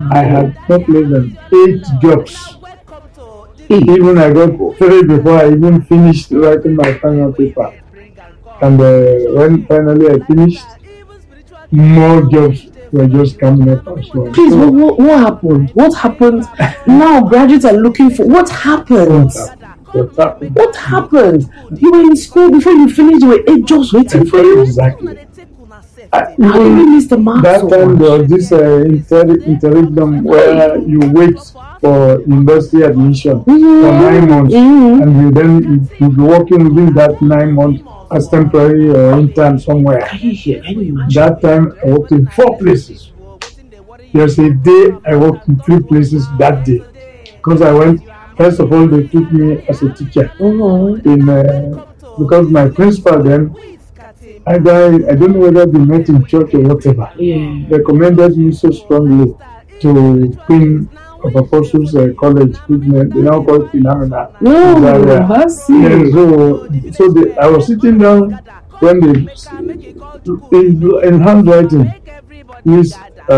I had not less than 8 jobs. Even I got 3 before I even finished writing my final paper. And when finally I finished, more jobs were just coming up as well. Please, So, what happened? What happened? Now graduates are looking for what happened? what happened? What happened? You were in school before you finished. There were 8 jobs waiting for you. Exactly. How did you miss the mark That so time much? there was this interregnum where you wait for university admission for 9 months, and you be working within that 9 months as temporary or intern somewhere. Can you imagine? That time I worked in 4 places. There's a day I worked in 3 places that day because I went. First of all, they took me as a teacher in because my principal then. I don't know whether they met in church or whatever. Yeah. Recommended me so strongly to Queen of Apostles College, which they now call Phenomena. No, that's it. Yeah, so I was sitting down when in handwriting, Mr.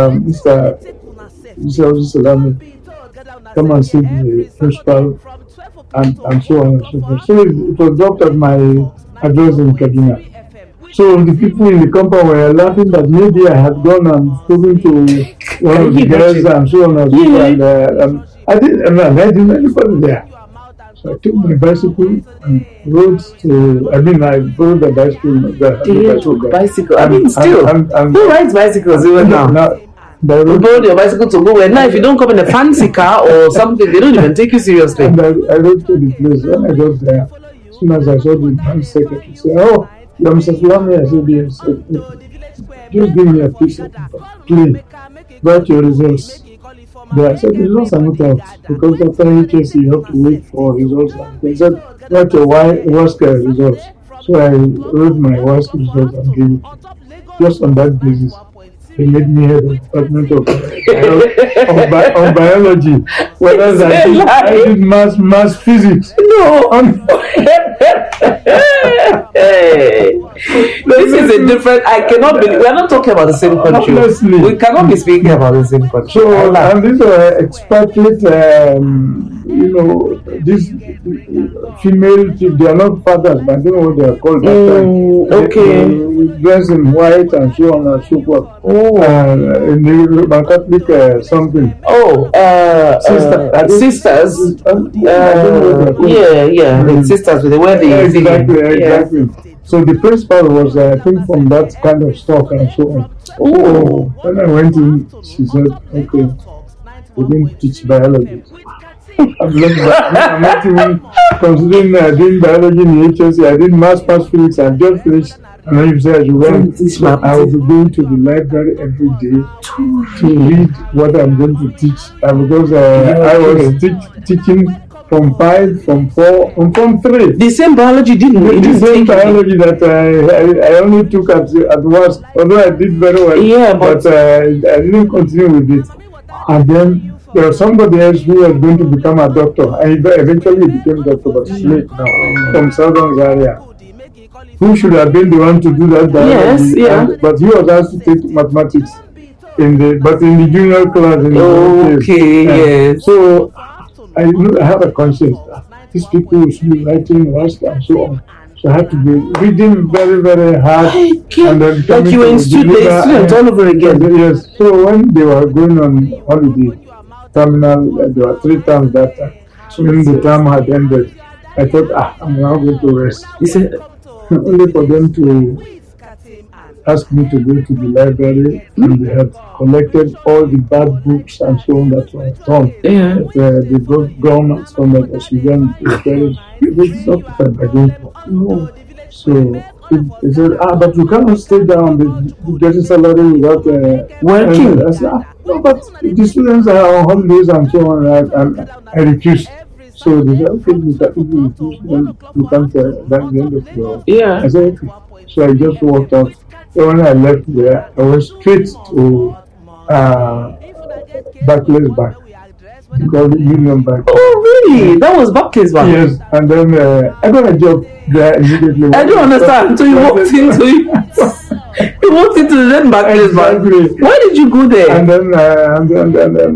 Salami, come and see the principal and so on and so forth. So it was dropped at my address in Kaduna. So the people in the compound were laughing that maybe I had gone and spoken to one of the girls and so on and so forth. And I didn't know anybody there. So I took my bicycle and rode to. I borrowed the bicycle. Bicycle. I mean, still, who rides bicycles even now? You borrowed your bicycle to go where? Now, if you don't come in a fancy car or something, they don't even take you seriously. And I rode to the place. When I got there, as soon as I saw the bank secretary, say, "Oh, you're Mr. Salami," I said, "Yes." Just give me a piece of paper. Clean. Write your results. I said, the results are not out because after HSC you have to wait for results. They said, write your WASC results. So I wrote my WASC results and gave it. Just on that basis, they made me head of the department of biology. Whereas I did mass physics. No. This is a different. I cannot believe we are not talking about the same country. Honestly, we cannot be speaking about the same country. So, and these are expatriate, these female, they are not fathers, but I don't know what they are called that time. They dress in white and so on and so forth. In the Roman Catholic something. Sisters. Sisters with the wear the exactly. So the principal was, I think, from that kind of stock and so on. So when I went in, she said, "Okay, we didn't teach biology." I'm not even considering doing biology in HSC. I did mass physics. I just finished. And then you say, I will be going to the library every day to read what I'm going to teach. Because I was teaching from 5, from 4, and from 3. The same biology The same biology that I only took at once, although I did very well. Yeah, but I didn't continue with it. And then there was somebody else who was going to become a doctor. And eventually he became doctor, but he's late now, from Southern Zaria. Who should have been the one to do that biology? Yes, but he was asked to take mathematics in the junior class. Yes. So I have a conscience that these people should be writing words and so on. So I had to be reading very, very hard. And then like you were in student all over again. Yes. So when they were going on holiday, terminal, there were 3 terms that time. So when the term had ended, I thought, I'm now going to rest. He said, only for them to ask me to go to the library, and they had collected all the bad books and so on that were torn. That they got governments from that Sudan. It's not what I'm going for. No. So they said, but you cannot stay down getting salary without working. I said, no, but the students are on holidays and so on, and I refused. So they said, okay, you can't, that's the end of your... I said, okay. So I just walked out. So when I left there, I went straight to Barclays Bank. Called the Union Bank. Oh, really? That was Barclays Bank? Yes, and then I got a job there immediately. I don't understand. So you walked into it. You walked into the Barclays Bank. Why did you go there? And then